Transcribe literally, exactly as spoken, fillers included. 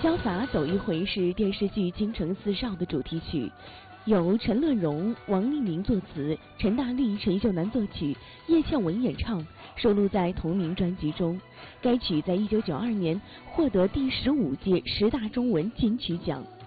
潇洒走一回是电视剧《京城四少》的主题曲，由陈乐融、王立明作词，陈大力、陈秀楠作曲，叶倩文演唱，收录在同名专辑中。该曲在一九九二年获得第十五届十大中文金曲奖。